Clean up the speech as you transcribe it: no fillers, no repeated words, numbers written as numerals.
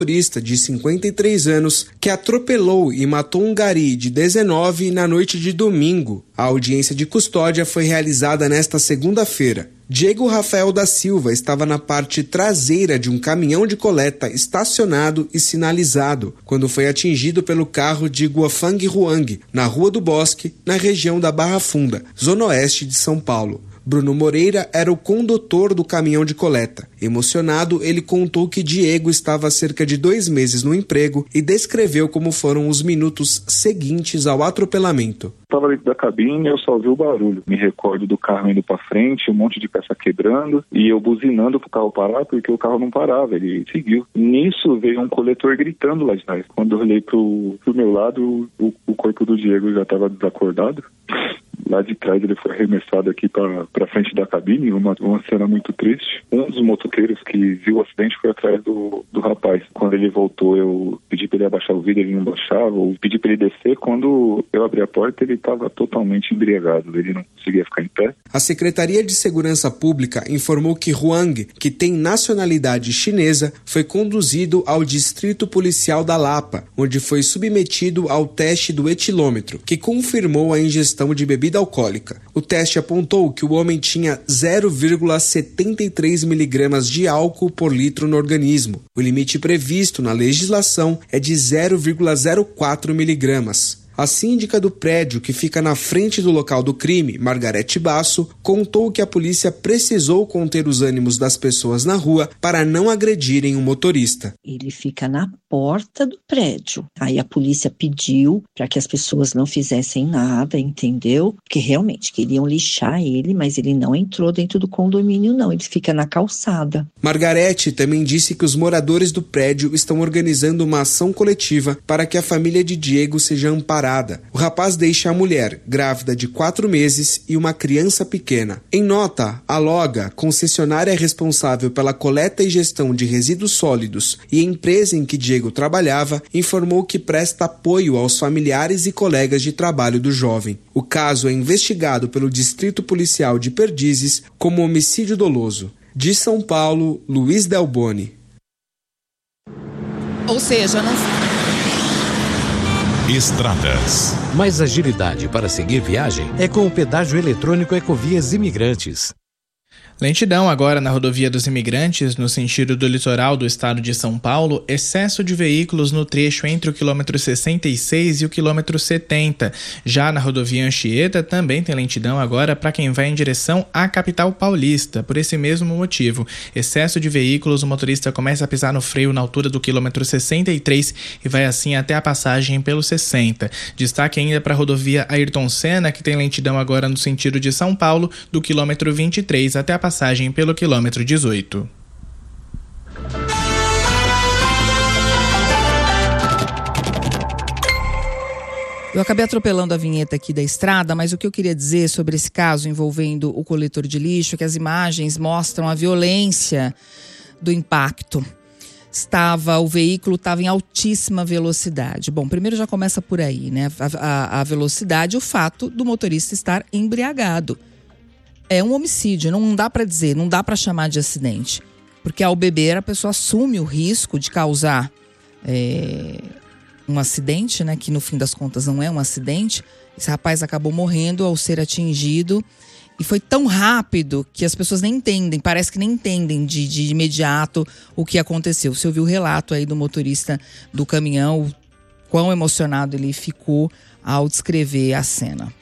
motorista de 53 anos que atropelou e matou um gari de 19 na noite de domingo. A audiência de custódia foi realizada nesta segunda-feira. Diego Rafael da Silva estava na parte traseira de um caminhão de coleta estacionado e sinalizado, quando foi atingido pelo carro de Guafang Ruang, na Rua do Bosque, na região da Barra Funda, zona oeste de São Paulo. Bruno Moreira era o condutor do caminhão de coleta. Emocionado, ele contou que Diego estava há cerca de 2 meses no emprego e descreveu como foram os minutos seguintes ao atropelamento. Estava dentro da cabine, eu só vi o barulho. Me recordo do carro indo para frente, um monte de peça quebrando e eu buzinando pro carro parar porque o carro não parava, ele seguiu. Nisso veio um coletor gritando lá de trás. Quando eu olhei pro meu lado, o corpo do Diego já estava desacordado. Lá de trás ele foi arremessado aqui para frente da cabine, uma cena muito triste. Um dos motoqueiros que viu o acidente foi atrás do rapaz. Quando ele voltou, eu pedi para ele abaixar o vidro, ele não baixava, ou pedi para ele descer. Quando eu abri a porta, ele estava totalmente embriagado, ele não conseguia ficar em pé. A Secretaria de Segurança Pública informou que Huang, que tem nacionalidade chinesa, foi conduzido ao Distrito Policial da Lapa, onde foi submetido ao teste do etilômetro, que confirmou a ingestão de bebida alcoólica. O teste apontou que o homem tinha 0,73 miligramas de álcool por litro no organismo. O limite previsto na legislação é de 0,04 miligramas. A síndica do prédio, que fica na frente do local do crime, Margarete Basso, contou que a polícia precisou conter os ânimos das pessoas na rua para não agredirem o motorista. Ele fica na porta do prédio. Aí a polícia pediu para que as pessoas não fizessem nada, entendeu? Porque realmente queriam lixar ele, mas ele não entrou dentro do condomínio, não. Ele fica na calçada. Margarete também disse que os moradores do prédio estão organizando uma ação coletiva para que a família de Diego seja amparada. O rapaz deixa a mulher, grávida de 4 meses, e uma criança pequena. Em nota, a Loga, concessionária responsável pela coleta e gestão de resíduos sólidos e empresa em que Diego trabalhava, informou que presta apoio aos familiares e colegas de trabalho do jovem. O caso é investigado pelo Distrito Policial de Perdizes como homicídio doloso. De São Paulo, Luiz Delboni. Ou seja, não... Estradas. Mais agilidade para seguir viagem é com o pedágio eletrônico Ecovias Imigrantes. Lentidão agora na rodovia dos Imigrantes, no sentido do litoral do estado de São Paulo, excesso de veículos no trecho entre o quilômetro 66 e o quilômetro 70. Já na rodovia Anchieta também tem lentidão agora para quem vai em direção à capital paulista. Por esse mesmo motivo, excesso de veículos, o motorista começa a pisar no freio na altura do quilômetro 63 e vai assim até a passagem pelo 60. Destaque ainda para a rodovia Ayrton Senna, que tem lentidão agora no sentido de São Paulo, do quilômetro 23 até a passagem pelo quilômetro 18. Eu acabei atropelando a vinheta aqui da estrada, mas o que eu queria dizer sobre esse caso envolvendo o coletor de lixo é que as imagens mostram a violência do impacto. O veículo estava em altíssima velocidade. Bom, primeiro já começa por aí, né? A velocidade, o fato do motorista estar embriagado. É um homicídio, não dá para dizer, não dá para chamar de acidente. Porque ao beber a pessoa assume o risco de causar um acidente, né? Que no fim das contas não é um acidente. Esse rapaz acabou morrendo ao ser atingido. E foi tão rápido que as pessoas nem entendem, parece que nem entendem de imediato o que aconteceu. Você ouviu o relato aí do motorista do caminhão, quão emocionado ele ficou ao descrever a cena.